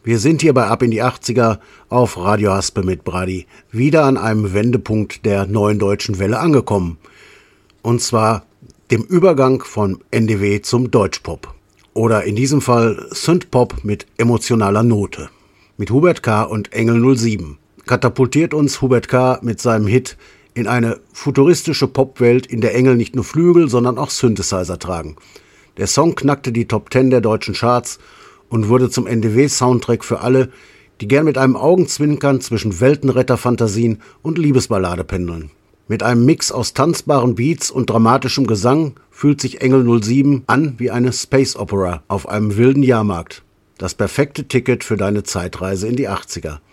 Wir sind hier bei Ab in die 80er auf Radio Haspe mit Brady wieder an einem Wendepunkt der neuen deutschen Welle angekommen. Und zwar dem Übergang von NDW zum Deutschpop. Oder in diesem Fall Synthpop mit emotionaler Note. Mit Hubert K. und Engel 07 katapultiert uns Hubert K. mit seinem Hit in eine futuristische Popwelt, in der Engel nicht nur Flügel, sondern auch Synthesizer tragen. Der Song knackte die Top 10 der deutschen Charts und wurde zum NDW-Soundtrack für alle, die gern mit einem Augenzwinkern zwischen Weltenretter-Fantasien und Liebesballade pendeln. Mit einem Mix aus tanzbaren Beats und dramatischem Gesang fühlt sich Engel 07 an wie eine Space Opera auf einem wilden Jahrmarkt. Das perfekte Ticket für deine Zeitreise in die 80er.